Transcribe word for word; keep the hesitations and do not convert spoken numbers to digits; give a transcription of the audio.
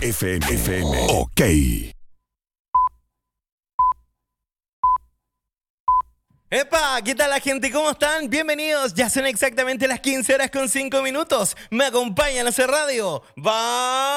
F M. F M. Ok. ¡Epa! ¿Qué tal la gente? ¿Cómo están? Bienvenidos. Ya son exactamente las quince horas con cinco minutos. Me acompañan a hacer radio. ¡Va!